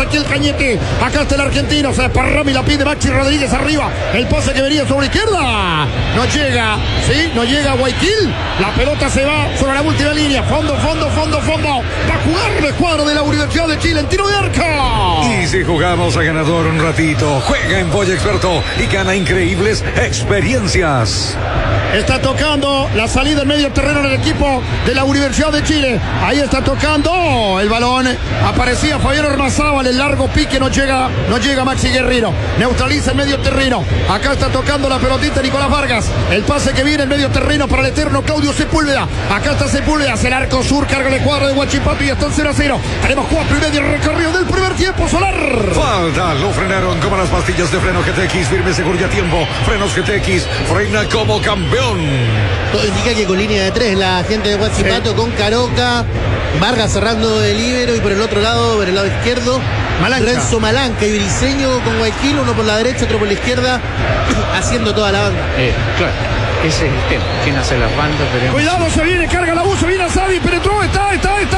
Ezequiel Cañete. Acá está el argentino, se desparrama y la pide Maxi Rodríguez arriba. El pase que venía sobre la izquierda. No llega, ¿sí? No llega Guayaquil. La pelota se va sobre la última línea. Fondo. Va a jugar el cuadro de la Universidad de Chile en tiro de arco. Y si jugamos a ganador un ratito, juega en Polla Experto y gana increíbles experiencias. Está tocando la salida en medio terreno del equipo de la Universidad de Chile. Ahí está tocando el balón. Aparecía Fabián Ormazábal, el largo pique, no llega Maxi Guerrero. Neutraliza el medio terreno. Acá está tocando la pelotita Nicolás Vargas. El pase que viene en medio terreno para el eterno Claudio Sepúlveda. Acá está Sepúlveda, el arco sur, carga el cuadro de Huachipato y está en 0-0. Tenemos 4:30 recorrido del primer tiempo. Solar. Falta, lo frenaron como las pastillas de freno GTX, firme, seguro y a tiempo. Frenos GTX, frena como campeón. Todo indica que con línea de 3 la gente de Huachipato, sí, con Caroca, Vargas cerrando de líbero y por el otro lado, por el lado izquierdo, Renzo Malanca y Briseño con Guayaquil, uno por la derecha, otro por la izquierda, haciendo toda la banda. Claro, ese es el tema. ¿Quién hace las bandas? Cuidado, se viene, carga la bus, se viene Asadi, penetró, está.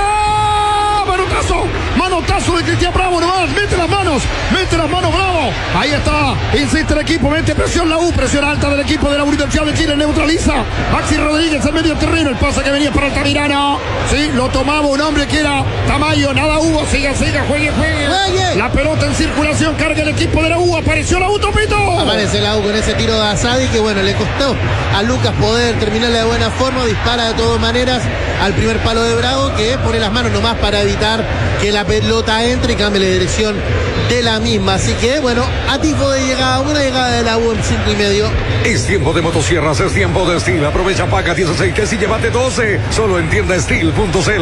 Manotazo de Cristian Bravo nomás, mete las manos Bravo, ahí está, insiste el equipo, mete presión la U, presión alta del equipo de la Universidad de Chile, neutraliza Maxi Rodríguez en medio terreno, el pase que venía para Altamirano, sí, lo tomaba un hombre que era Tamayo, nada hubo, siga, juegue, la pelota en circulación, carga el equipo de la U, apareció la U, Topito. Aparece la U con ese tiro de Asadi que bueno, le costó a Lucas poder terminarla de buena forma, dispara de todas maneras al primer palo de Bravo, que pone las manos nomás para evitar que la pelota entre y cambie la dirección de la misma. Así que bueno, a tipo de llegada, una llegada de la U en 5:30. Es tiempo de motosierras, es tiempo de Steel. Aprovecha, paga 10 aceites y llévate 12. Solo en tienda Steel.cl.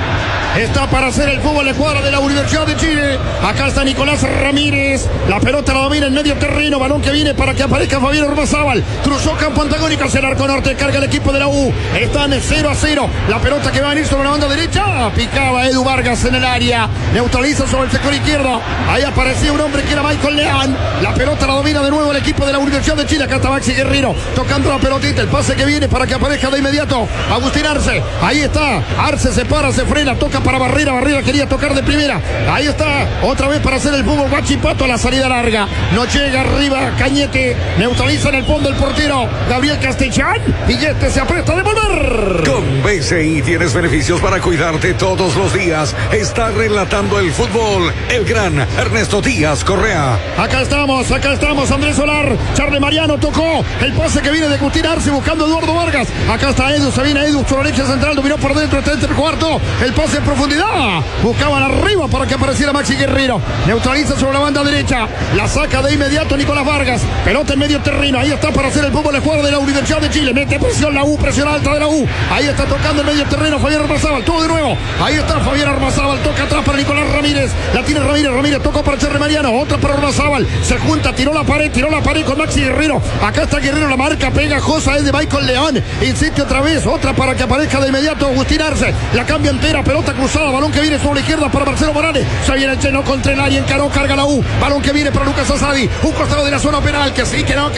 Está para hacer el fútbol de cuadra de la Universidad de Chile. Acá está Nicolás Ramírez. La pelota la domina en medio terreno. Balón que viene para que aparezca Fabián Ormazábal. Cruzó campo antagónico hacia el arco norte. Carga el equipo de la U. Están 0-0. La pelota que va a venir sobre la banda derecha. Picaba Edu Vargas en el área. Neutraliza sobre el sector izquierdo. Ahí aparecía un hombre que era Michael Leán. La pelota la domina de nuevo el equipo de la Universidad de Chile. Acá está Maxi Guerrero tocando la pelotita. El pase que viene para que aparezca de inmediato Agustín Arce. Ahí está. Arce se para, se frena, toca para Barrera quería tocar de primera, ahí está, otra vez para hacer el fútbol Huachipato a la salida larga, no llega arriba Cañete, neutraliza en el fondo el portero Gabriel Castellán y este se apresta a devolver. Con BCI tienes beneficios para cuidarte todos los días. Está relatando el fútbol el gran Ernesto Díaz Correa. Acá estamos, Andrés Solar, Charles Mariano tocó, el pase que viene de Agustín Arce buscando a Eduardo Vargas, acá está Edu, se viene Edu, sobre la derecha central, dominó por dentro, está entre el cuarto, el pase en profundidad, buscaban arriba para que apareciera Maxi Guerrero, neutraliza sobre la banda derecha, la saca de inmediato Nicolás Vargas, pelota en medio terreno, ahí está para hacer el fútbol de jugador de la Universidad de Chile, mete presión la U, presión alta de la U, ahí está tocando en medio terreno Fabián Ormazábal, todo de nuevo, ahí está Fabián Ormazábal, toca atrás para Nicolás Ramírez, la tiene Ramírez tocó para Charles Mariano, otra para Ormazábal, se junta, tiró la pared con Maxi Guerrero, acá está Guerrero, la marca pegajosa es de Michael León, insiste otra vez, otra para que aparezca de inmediato Agustín Arce, la cambia entera, pelota cruzada, balón que viene sobre la izquierda para Marcelo Morales, se viene el cheno contra el área, encaró, carga la U, balón que viene para Lucas Asadi, un costado de la zona penal, que sí, que no,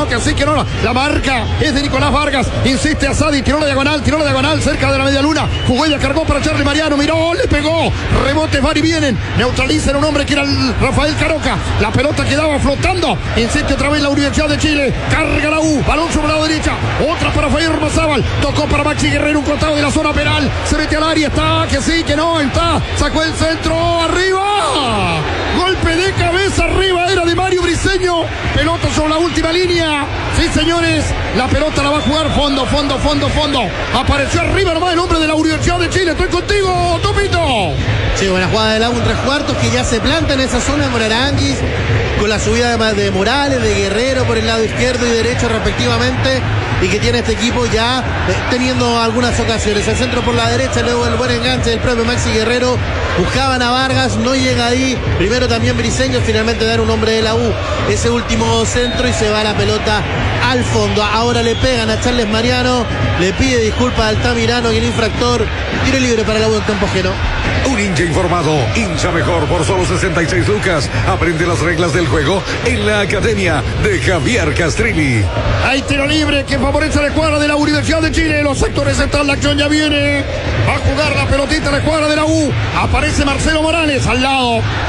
la marca es de Nicolás Vargas, insiste Asadi, tiró la diagonal, cerca de la media luna, jugó y cargó para Charlie Mariano, miró, le pegó, rebotes van y vienen, neutraliza un hombre que era el Rafael Caroca, la pelota quedaba flotando, insiste otra vez la Universidad de Chile, carga la U, balón sobre la derecha, otra para Fabián Ormazábal, tocó para Maxi Guerrero, un costado de la zona penal, se mete al área, está, que sí, que no, está, sacó el centro, arriba, golpe de cabeza, arriba era de Mario Briseño, pelota sobre la última línea, sí señores, la pelota la va a jugar fondo, apareció arriba nomás el hombre de la Universidad de Chile, estoy contigo, Topito. Sí, buena jugada de la U en 3/4 que ya se planta en esa zona de Moraranguis, con la subida de Morales, de Guerrero por el lado izquierdo y derecho respectivamente, y que tiene este equipo ya teniendo algunas ocasiones, el centro por la derecha, luego el buen enganche del propio Maxi Guerrero, buscaban a Vargas, no llega ahí, primero también Briseño, finalmente dan un hombre de la U, ese último centro y se va la pelota al fondo, ahora le pegan a Charles Mariano, le pide disculpas a Altamirano y el infractor, tiro libre para la U en campo ajeno. Un hincha informado, hincha mejor por solo 66 lucas. Aprende las reglas del juego en la academia de Javier Castrilli. Hay tiro libre que favorece a la escuadra de la Universidad de Chile. Los sectores están, la acción ya viene. Va a jugar la pelotita a la escuadra de la U. Aparece Marcelo Morales al lado.